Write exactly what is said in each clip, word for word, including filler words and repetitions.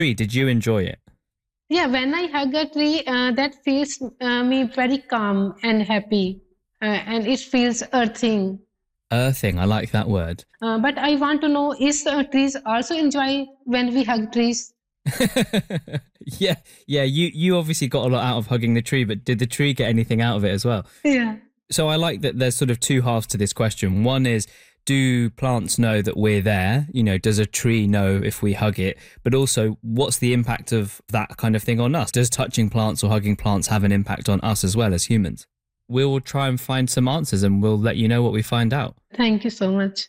Did you enjoy it? Yeah, when I hug a tree, uh, that feels uh, me very calm and happy, uh, and it feels earthing. Earthing, I like that word. Uh, but I want to know, is uh, trees also enjoy when we hug trees? yeah, yeah. You you obviously got a lot out of hugging the tree, but did the tree get anything out of it as well? Yeah. So I like that there's sort of two halves to this question. One is, do plants know that we're there? You know, does a tree know if we hug it? But also, what's the impact of that kind of thing on us? Does touching plants or hugging plants have an impact on us as well as humans? We will try and find some answers and we'll let you know what we find out. Thank you so much.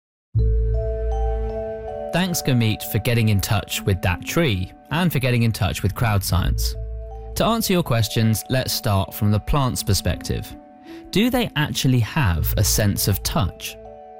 Thanks, Gurmeet, for getting in touch with that tree and for getting in touch with Crowd Science. To answer your questions, let's start from the plant's perspective. Do they actually have a sense of touch?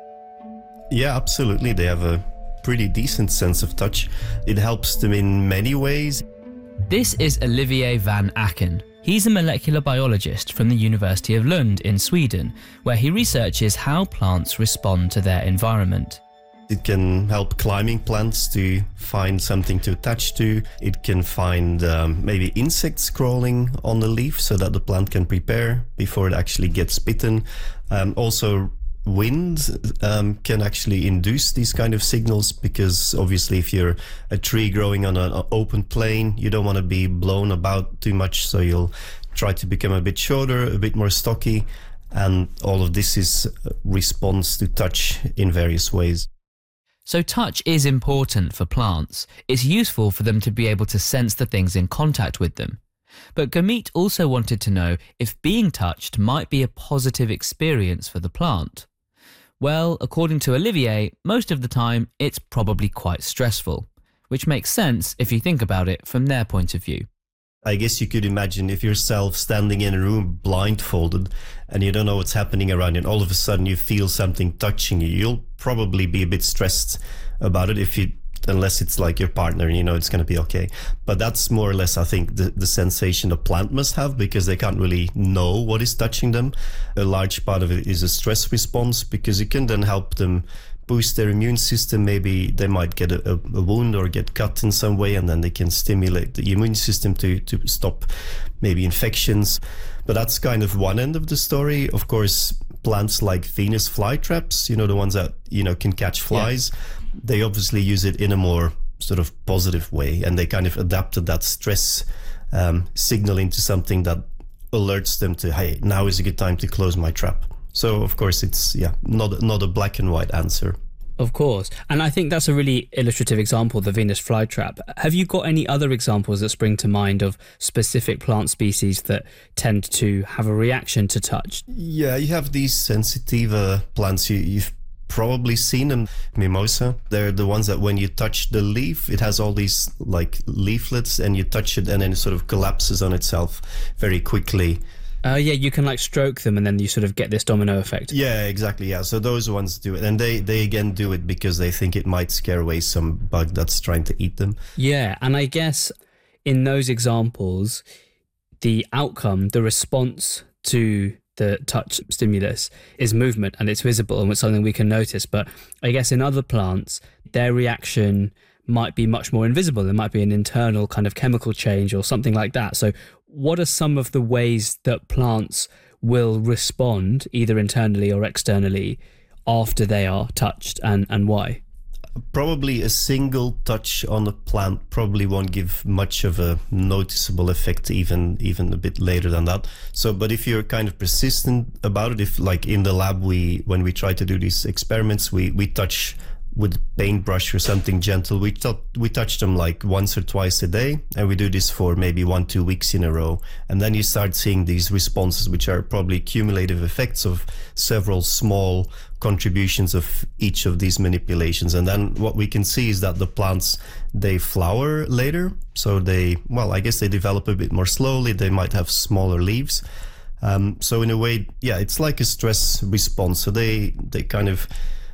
Yeah, absolutely. They have a pretty decent sense of touch. It helps them in many ways. This is Olivier van Aken. He's a molecular biologist from the University of Lund in Sweden, where he researches how plants respond to their environment. It can help climbing plants to find something to attach to. It can find um, maybe insects crawling on the leaf so that the plant can prepare before it actually gets bitten. Um, also, wind um, can actually induce these kind of signals, because obviously if you're a tree growing on an open plain, you don't want to be blown about too much, so you'll try to become a bit shorter, a bit more stocky, and all of this is response to touch in various ways. So touch is important for plants. It's useful for them to be able to sense the things in contact with them. But Gurmeet also wanted to know if being touched might be a positive experience for the plant. Well, according to Olivier, most of the time it's probably quite stressful, which makes sense if you think about it from their point of view. I guess you could imagine if yourself standing in a room blindfolded and you don't know what's happening around you, and all of a sudden you feel something touching you, you'll probably be a bit stressed about it, if you, unless it's like your partner and you know it's going to be okay. But that's more or less, I think, the, the sensation a plant must have, because they can't really know what is touching them. A large part of it is a stress response, because it can then help them boost their immune system. Maybe they might get a, a wound or get cut in some way, and then they can stimulate the immune system to, to stop maybe infections. But that's kind of one end of the story. Of course, plants like Venus flytraps, you know, the ones that, you know, can catch flies, yeah. They obviously use it in a more sort of positive way, and they kind of adapted that stress um, signal into something that alerts them to, hey, now is a good time to close my trap. So, of course, it's yeah not, not a black and white answer. Of course. And I think that's a really illustrative example, the Venus flytrap. Have you got any other examples that spring to mind of specific plant species that tend to have a reaction to touch? Yeah, you have these sensitive uh, plants. You, you've probably seen them, mimosa. They're the ones that when you touch the leaf, it has all these like leaflets, and you touch it and then it sort of collapses on itself very quickly. Uh, yeah, you can like stroke them and then you sort of get this domino effect. Yeah, exactly. Yeah, so those ones do it. And they, they again do it because they think it might scare away some bug that's trying to eat them. Yeah, and I guess in those examples, the outcome, the response to the touch stimulus is movement, and it's visible and it's something we can notice. But I guess in other plants, their reaction might be much more invisible. There might be an internal kind of chemical change or something like that. So what are some of the ways that plants will respond, either internally or externally, after they are touched, and, and why? Probably a single touch on a plant probably won't give much of a noticeable effect, even even a bit later than that. So, but if you're kind of persistent about it, if like in the lab, we when we try to do these experiments, we we touch with a paintbrush or something gentle. We, t- we touch them like once or twice a day, and we do this for maybe one, two weeks in a row. And then you start seeing these responses, which are probably cumulative effects of several small contributions of each of these manipulations. And then what we can see is that the plants, they flower later. So they, well, I guess they develop a bit more slowly. They might have smaller leaves. Um, so in a way, yeah, it's like a stress response. So they, they kind of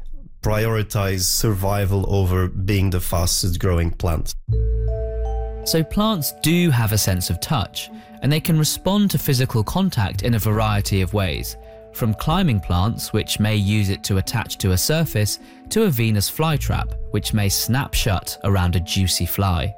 prioritize survival over being the fastest growing plant. So plants do have a sense of touch, and they can respond to physical contact in a variety of ways, from climbing plants, which may use it to attach to a surface, to a Venus flytrap, which may snap shut around a juicy fly.